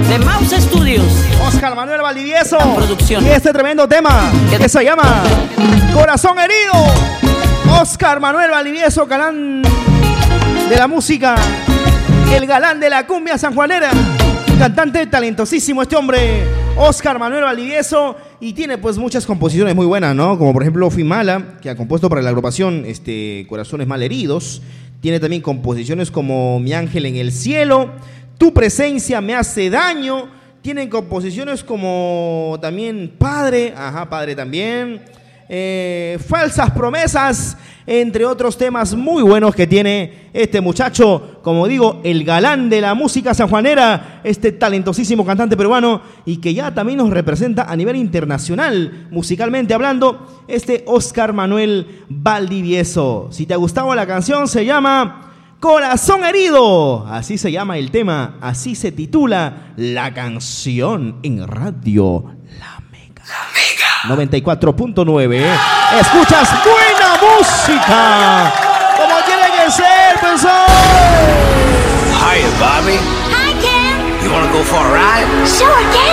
de Mouse Studios. Oscar Manuel Valdivieso. Producción. Y este tremendo tema que se llama Corazón Herido. Oscar Manuel Valdivieso, galán de la música, el galán de la cumbia sanjuanera, cantante talentosísimo este hombre, Oscar Manuel Valdivieso, y tiene pues muchas composiciones muy buenas, ¿no? Como por ejemplo Fimala, que ha compuesto para la agrupación Corazones Malheridos. Tiene también composiciones como Mi Ángel en el Cielo, Tu Presencia Me Hace Daño. Tienen composiciones como también Padre, Padre también. Falsas Promesas, entre otros temas muy buenos que tiene este muchacho, como digo, el galán de la música sanjuanera, este talentosísimo cantante peruano y que ya también nos representa a nivel internacional, musicalmente hablando, Oscar Manuel Valdivieso. Si te ha gustado la canción, se llama Corazón Herido, así se llama el tema, así se titula la canción en Radio La Mega. 94.9. Escuchas buena música, como tiene que ser, Hi, Bobby. Hi, Ken. You wanna go for a ride? Sure, Ken.